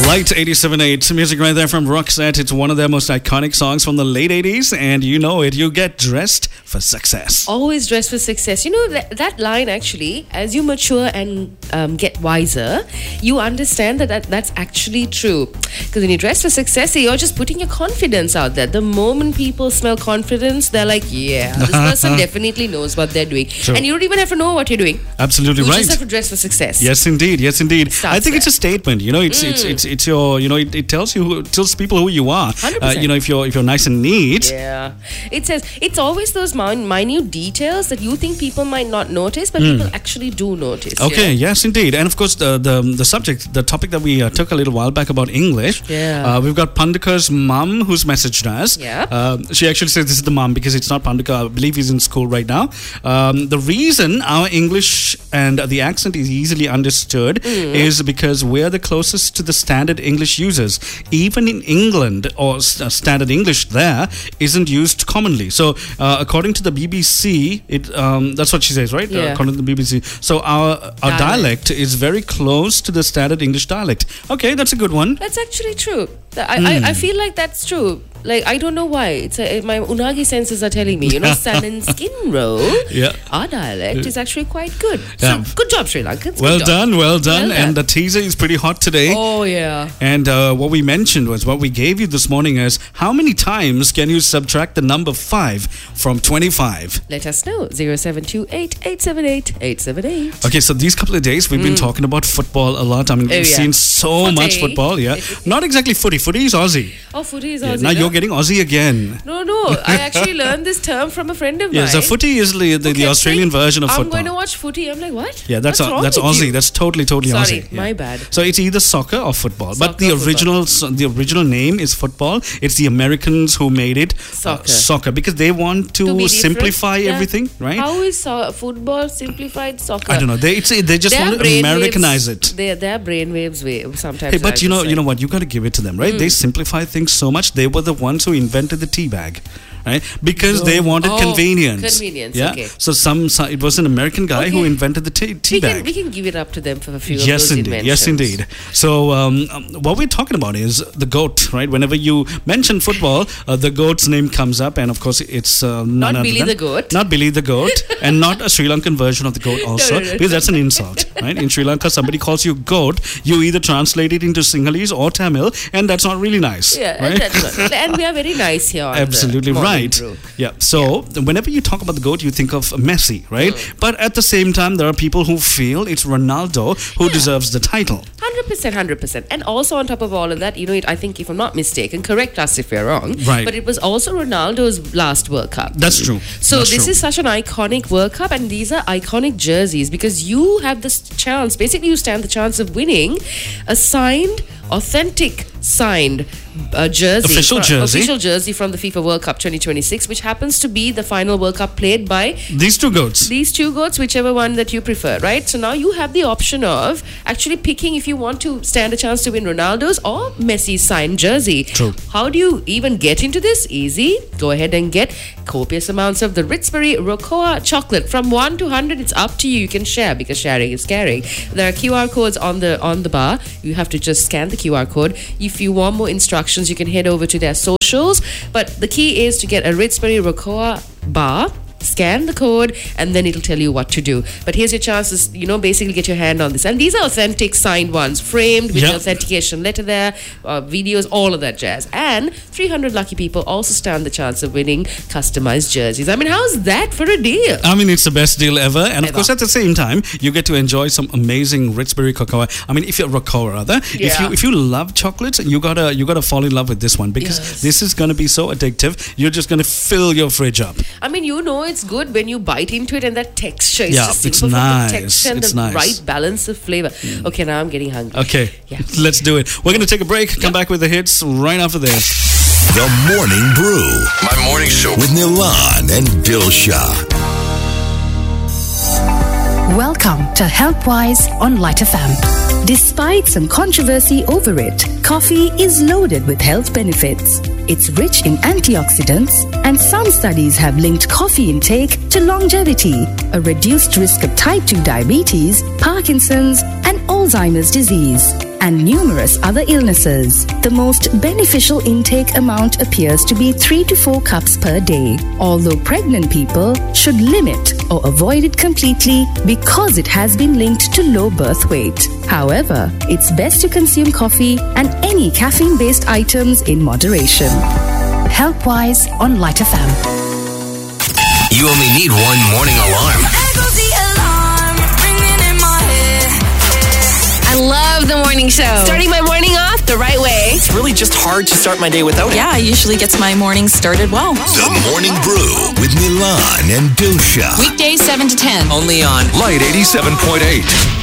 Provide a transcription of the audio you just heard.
Light 87.8 music right there from Roxette. It's one of their most iconic songs from the late 80s, and you know it. You get dressed for success. Always dressed for success. You know, that line actually, as you mature and get wiser, you understand that's actually true. Because when you dress for success, you're just putting your confidence out there. The moment people smell confidence, they're like, yeah, this person definitely knows what they're doing. True. And you don't even have to know what you're doing. Absolutely you right. You just have to dress for success. Yes, indeed. Yes, indeed. I think it's a statement. You know, it's your, you know, it tells people who you are. 100%. You know, if you're nice and neat. Yeah. It says it's always those minute details that you think people might not notice, but people actually do notice. Okay. Yes, indeed. And of course, the topic that we took a little while back about English. Yeah. We've got Pandikar's mum who's messaged us. Yeah. She actually says this is the mum because it's not Pandikar. I believe he's in school right now. The reason our English and the accent is easily understood is because we're the closest to the standard English users. Even in England, or standard English there isn't used commonly. So according to the BBC, that's what she says, right? Yeah. According to the BBC. So our dialect is very close to the standard English dialect. Okay, that's a good one. That's actually true. I feel like that's true. Like, I don't know why. My unagi senses are telling me, you know, salmon skin roll. Yeah. Our dialect is actually quite good. Yeah. So, good job, Sri Lankans. Well done. And the teaser is pretty hot today. Oh, yeah. And what we mentioned was, what we gave you this morning is, how many times can you subtract the number 5 from 25? Let us know. 0728-878-878. Okay, so these couple of days, we've been talking about football a lot. I mean, we've seen so much football, yeah. Not exactly footy. Footy is Aussie. Oh, footy is Aussie. Now you're getting Aussie again. No. I actually learned this term from a friend of mine. Yeah, so footy is the Australian version of football. I'm going to watch footy. I'm like, what? Yeah, that's Aussie. That's totally Sorry, Aussie. my bad. So it's either soccer or football. But Soccer, the original name is football. It's the Americans who made it soccer because they want to simplify everything, right? How is football simplified soccer? I don't know. They just want to Americanize it. Their brainwaves sometimes. Hey, but you know what? You got to give it to them, right? They simplify things so much. They were the ones who invented the tea bag. Right? Because they wanted convenience. Yeah. Okay. So it was an American guy who invented the tea bag. We can give it up to them for a few of Yes, those indeed. inventions. Yes, indeed. So what we're talking about is the GOAT, right? Whenever you mention football, the GOAT's name comes up, and of course it's not Billy the Goat. Not Billy the Goat, and not a Sri Lankan version of the GOAT also, because that's an insult, right? In Sri Lanka, somebody calls you GOAT, you either translate it into Sinhalese or Tamil, and that's not really nice. Yeah, right? that's right. And we are very nice here. Absolutely right. Yeah. So whenever you talk about the GOAT, you think of Messi, right? But at the same time, there are people who feel it's Ronaldo who deserves the title. 100%. And also on top of all of that, you know, I think if I'm not mistaken, correct us if we're wrong, right. but it was also Ronaldo's last World Cup. That's true. So this is such an iconic World Cup, and these are iconic jerseys because you have this chance, basically you stand the chance of winning a authentic signed official jersey from the FIFA World Cup 2026, which happens to be the final World Cup played by these two goats, whichever one that you prefer, right? So now you have the option of actually picking if you want to stand a chance to win Ronaldo's or Messi's signed jersey. True. How do you even get into this? Easy. Go ahead and get copious amounts of the Ritzbury Rocoa chocolate. From 1 to 100, it's up to you. You can share because sharing is caring. There are QR codes on the bar. You have to just scan the QR code. If you want more instructions, you can head over to their socials. But the key is to get a Ritzbury Rocoa bar. Scan the code and then it'll tell you what to do. But here's your chances, basically get your hand on this. And these are authentic signed ones, framed with the authentication letter there, videos, all of that jazz. And 300 lucky people also stand the chance of winning customized jerseys. I mean, how's that for a deal? I mean, it's the best deal ever. And of course, at the same time, you get to enjoy some amazing Ritzbury cocoa. I mean, if you're Rocoa rather, if you love chocolates, you gotta fall in love with this one because this is gonna be so addictive. You're just gonna fill your fridge up. I mean, it's good when you bite into it and that texture is just it's simple nice. The texture and the right balance of flavor. Okay, now I'm getting hungry. Okay, let's do it. We're going to take a break, come back with the hits right after this. The Morning Brew. My morning show with Nilan and Dilshah. Welcome to HealthWise on Light FM. Despite some controversy over it, coffee is loaded with health benefits. It's rich in antioxidants, and some studies have linked coffee intake to longevity, a reduced risk of type 2 diabetes, Parkinson's, and Alzheimer's disease. and numerous other illnesses. The most beneficial intake amount appears to be 3 to 4 cups per day, although pregnant people should limit or avoid it completely because it has been linked to low birth weight. However, it's best to consume coffee and any caffeine-based items in moderation. Helpwise on Light FM. You only need one morning alarm. I love the morning show. Starting my morning off the right way. It's really just hard to start my day without it. Yeah, usually gets my morning started well. The Morning Brew with Milan and Dilsha. Weekdays 7 to 10. Only on Light 87.8.